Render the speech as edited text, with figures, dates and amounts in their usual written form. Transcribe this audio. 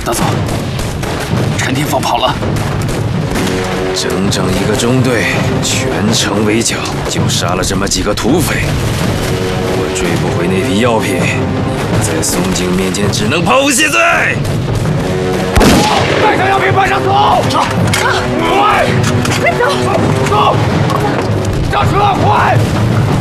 大佐，陈天放跑了。 整整一个中队，全城围剿，就杀了这么几个土匪。我追不回那批药品，你在宋景面前只能剖腹谢罪。 带上药品，马上走！快！ 快走！ 走！上车，快！